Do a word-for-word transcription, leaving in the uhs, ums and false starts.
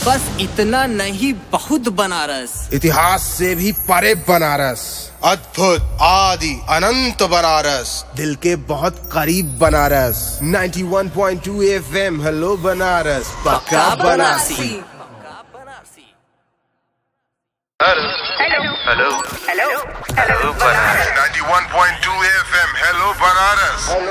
बस इतना नहीं, बहुत बनारस। इतिहास से भी परे बनारस, अद्भुत आदि अनंत बनारस, दिल के बहुत करीब बनारस। नाइंटी वन point two FM, hello Banaras, पक्का Banarasi. Hello hello hello hello Banaras. Ninety वन point two FM, hello Banaras.